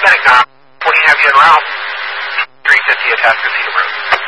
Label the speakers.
Speaker 1: Medic 9, 14 have you en route. 350 Atascocita Road.